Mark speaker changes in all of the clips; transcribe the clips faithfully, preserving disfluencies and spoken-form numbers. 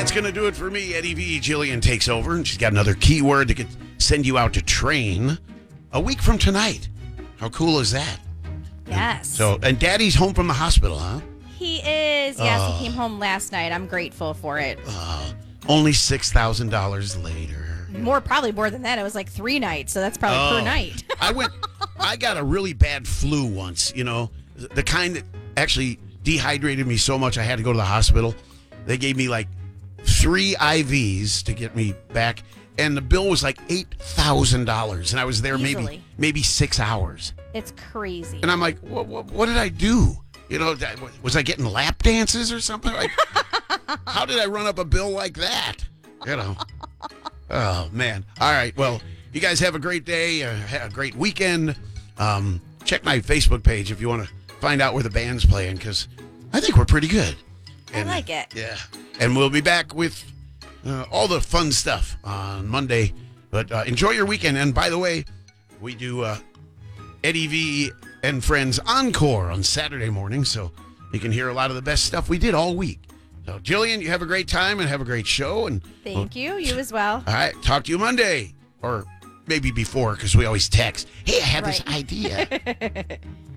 Speaker 1: That's going to do it for me. Eddie V. Jillian takes over, and she's got another keyword to get, send you out to train a week from tonight. How cool is that?
Speaker 2: Yes.
Speaker 1: So, and Daddy's home from the hospital, huh?
Speaker 2: He is. Yes,
Speaker 1: Oh.
Speaker 2: he came home last night. I'm grateful for it.
Speaker 1: Uh, only six thousand dollars later.
Speaker 2: More, probably more than that. It was like three nights, so that's probably
Speaker 1: Oh.
Speaker 2: per night.
Speaker 1: I went, I got a really bad flu once, you know, the kind that actually dehydrated me so much I had to go to the hospital. They gave me like three I Vs to get me back, and the bill was like eight thousand dollars, and I was there maybe
Speaker 2: Easily.
Speaker 1: maybe six hours.
Speaker 2: It's crazy.
Speaker 1: And I'm like, what, what, what did I do? You know, that- was I getting lap dances or something? Like, how did I run up a bill like that? You know. Oh, man. All right. Well, you guys have a great day, uh, ha- a great weekend. Um, check my Facebook page if you want to find out where the band's playing, because I think we're pretty good.
Speaker 2: I like it.
Speaker 1: Yeah. And we'll be back with uh, all the fun stuff on Monday. But uh, enjoy your weekend. And by the way, we do uh, Eddie V and Friends Encore on Saturday morning, so you can hear a lot of the best stuff we did all week. So, Jillian, you have a great time and have a great show. And
Speaker 2: Thank you. You as well.
Speaker 1: all right, talk to you Monday, or maybe before, because we always text. Hey, I have this
Speaker 2: Right.
Speaker 1: idea.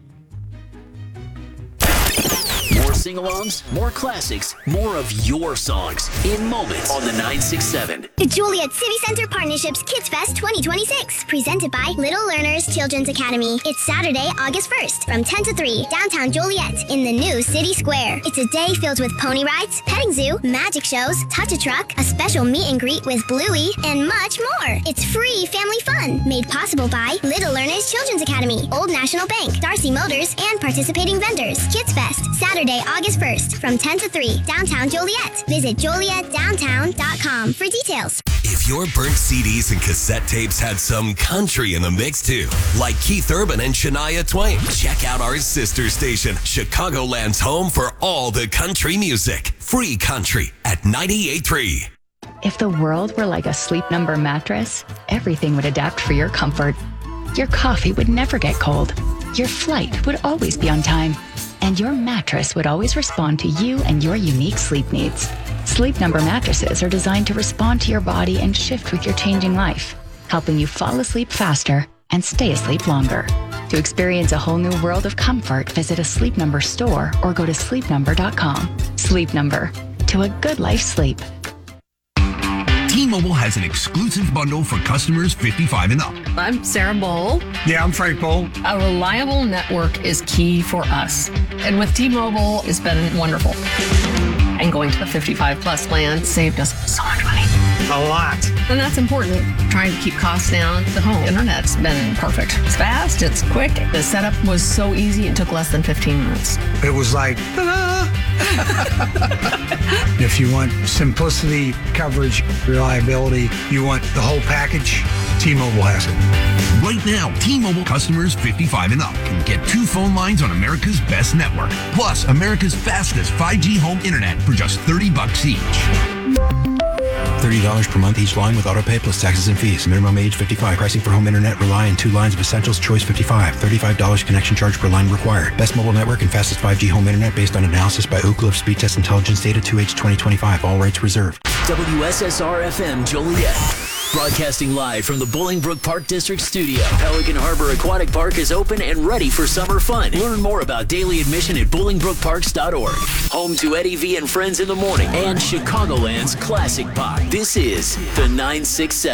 Speaker 3: More sing-alongs, more classics, more of your songs in moments on the nine six seven.
Speaker 4: The Joliet City Center Partnerships Kids Fest twenty twenty-six, presented by Little Learners Children's Academy. It's Saturday, August first, from ten to three, downtown Joliet, in the new City Square. It's a day filled with pony rides, petting zoo, magic shows, touch a truck, a special meet and greet with Bluey, and much more. It's free family fun, made possible by Little Learners Children's Academy, Old National Bank, Darcy Motors, and participating vendors. Kids Fest, Saturday, August first, from ten to three, downtown Joliet. Visit joliet downtown dot com for details.
Speaker 5: If your burnt C Ds and cassette tapes had some country in the mix too, like Keith Urban and Shania Twain, check out our sister station, Chicagoland's home for all the country music. Free country at ninety-eight point three.
Speaker 6: If the world were like a Sleep Number mattress, everything would adapt for your comfort. Your coffee would never get cold. Your flight would always be on time. And your mattress would always respond to you and your unique sleep needs. Sleep Number mattresses are designed to respond to your body and shift with your changing life, helping you fall asleep faster and stay asleep longer. To experience a whole new world of comfort, visit a Sleep Number store or go to sleep number dot com. Sleep Number. To a good life sleep.
Speaker 7: T-Mobile has an exclusive bundle for customers fifty-five and up.
Speaker 8: I'm Sarah Bowl.
Speaker 9: Yeah, I'm Frank Bowl.
Speaker 8: A reliable network is key for us. And with T-Mobile, it's been wonderful. And going to the fifty-five plus plan saved us so much money.
Speaker 9: A lot.
Speaker 8: And that's important. Trying to keep costs down. The home internet's been perfect. It's fast, it's quick. The setup was so easy, it took less than fifteen minutes.
Speaker 9: It was like, ta-da! If you want simplicity, coverage, reliability, you want the whole package, T-Mobile has it.
Speaker 7: Right now, T-Mobile customers fifty-five and up can get two phone lines on America's best network, plus America's fastest five G home internet for just thirty bucks each.
Speaker 10: thirty dollars per month each line with autopay plus taxes and fees. Minimum age fifty-five. Pricing for home internet rely on two lines of Essentials Choice fifty-five. thirty-five dollars connection charge per line required. Best mobile network and fastest five G home internet based on analysis by Ookla of Speed Test Intelligence Data two H twenty twenty-five. All rights reserved.
Speaker 3: W S S R F M Joliet. Broadcasting live from the Bolingbrook Park District studio. Pelican Harbor Aquatic Park is open and ready for summer fun. Learn more about daily admission at bolingbrook parks dot org. Home to Eddie V and Friends in the morning and Chicagoland's classic pop. This is the nine six seven.